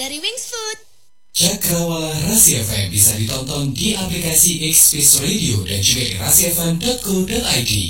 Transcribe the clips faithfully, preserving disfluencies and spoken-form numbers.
dari Wings Food. Cakrawala Rasi F M bisa ditonton di aplikasi X-Space Radio dan juga di rasi f m dot co dot i d.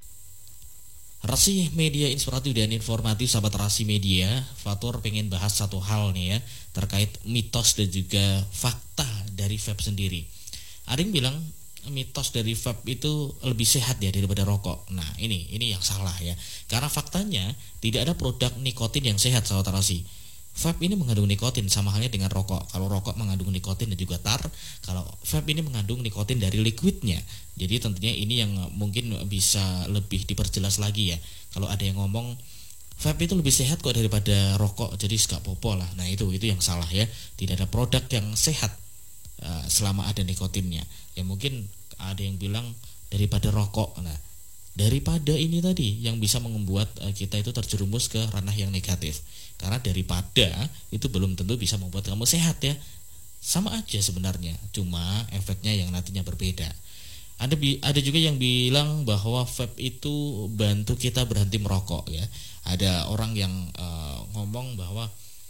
Rasi Media Inspiratif dan Informatif, sahabat Rasi Media, Fatur pengen bahas satu hal nih ya, terkait mitos dan juga fakta dari vape sendiri. Ada yang bilang mitos dari vape itu lebih sehat ya daripada rokok. Nah ini ini yang salah ya, karena faktanya tidak ada produk nikotin yang sehat, sahabat Rasi. Vape ini mengandung nikotin sama halnya dengan rokok. Kalau rokok mengandung nikotin dan juga tar, kalau vape ini mengandung nikotin dari liquidnya. Jadi tentunya ini yang mungkin bisa lebih diperjelas lagi ya. Kalau ada yang ngomong vape itu lebih sehat kok daripada rokok, jadi gak popo lah. Nah itu itu yang salah ya. Tidak ada produk yang sehat uh, selama ada nikotinnya. Ya mungkin ada yang bilang daripada rokok. Nah daripada ini tadi yang bisa membuat uh, kita itu terjerumus ke ranah yang negatif. Karena daripada itu belum tentu bisa membuat kamu sehat ya. Sama aja sebenarnya, cuma efeknya yang nantinya berbeda. Ada ada juga yang bilang bahwa vape itu bantu kita berhenti merokok ya. Ada orang yang uh, ngomong bahwa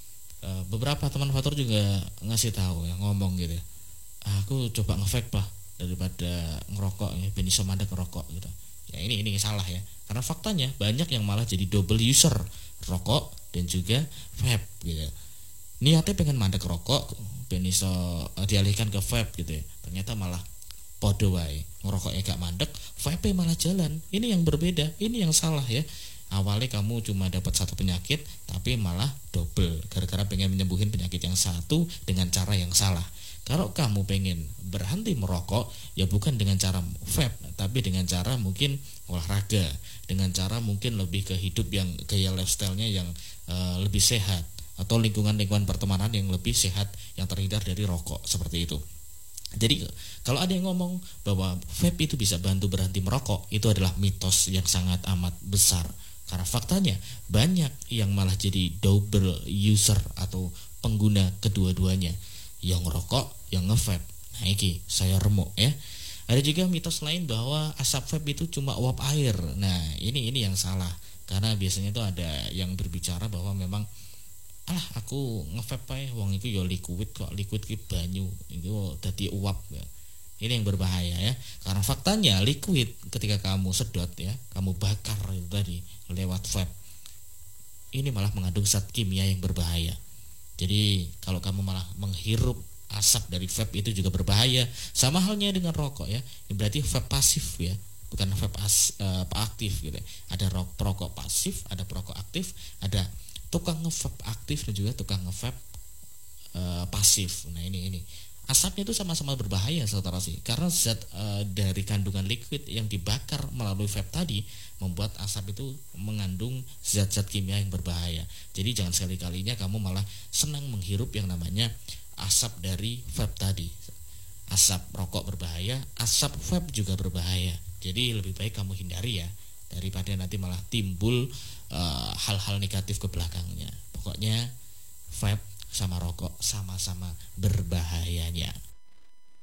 uh, beberapa teman Fatur juga ngasih tahu ya, ngomong gitu. Aku coba nge-vape lah daripada ngerokok ya, ben iso mandek ngerokok gitu. Ya ini ini salah ya. Karena faktanya banyak yang malah jadi double user rokok dan juga vape gitu. Niatnya pengen mandek rokok, ben iso dialihkan ke vape gitu ya. Ternyata malah podo wae, ngerokoknya gak mandek, vape malah jalan. Ini yang berbeda, ini yang salah ya. Awalnya kamu cuma dapat satu penyakit, tapi malah double gara-gara pengen menyembuhin penyakit yang satu dengan cara yang salah. Kalau kamu pengen berhenti merokok, ya bukan dengan cara vape, tapi dengan cara mungkin olahraga, dengan cara mungkin lebih ke hidup yang gaya lifestyle-nya yang uh, lebih sehat, atau lingkungan-lingkungan pertemanan yang lebih sehat, yang terhindar dari rokok, seperti itu. Jadi kalau ada yang ngomong bahwa vape itu bisa bantu berhenti merokok, itu adalah mitos yang sangat amat besar. Karena faktanya banyak yang malah jadi double user atau pengguna kedua-duanya, yang ngerokok, yang nge-vape. Nah ini saya remuk ya. Ada juga mitos lain bahwa asap vape itu cuma uap air. Nah ini ini yang salah, karena biasanya itu ada yang berbicara bahwa memang alah aku nge-vape ae wong iku ya liquid kok, liquid ki banyu itu dadi uap ya. Ini yang berbahaya ya, karena faktanya liquid ketika kamu sedot ya, kamu bakar itu tadi lewat vape, ini malah mengandung zat kimia yang berbahaya. Jadi kalau kamu malah menghirup asap dari vape itu juga berbahaya. Sama halnya dengan rokok ya. Ini berarti vape pasif ya, bukan vape as, uh, aktif gitu. Ada perokok pasif, ada perokok aktif, ada tukang nge-vape aktif dan juga tukang nge-vape uh, pasif. Nah ini ini asapnya itu sama-sama berbahaya, saudara sih, karena zat uh, dari kandungan liquid yang dibakar melalui vape tadi membuat asap itu mengandung zat-zat kimia yang berbahaya. Jadi jangan sekali-kalinya kamu malah senang menghirup yang namanya asap dari vape tadi. Asap rokok berbahaya, asap vape juga berbahaya. Jadi lebih baik kamu hindari ya, daripada nanti malah timbul uh, hal-hal negatif ke belakangnya. Pokoknya vape sama rokok sama-sama berbahayanya.